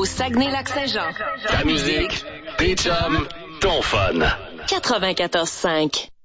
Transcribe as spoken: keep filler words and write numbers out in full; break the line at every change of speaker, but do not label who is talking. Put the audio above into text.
Saguenay-Lac-Saint-Jean.
Ta musique, tes chums, ton fun.
quatre-vingt-quatorze cinq.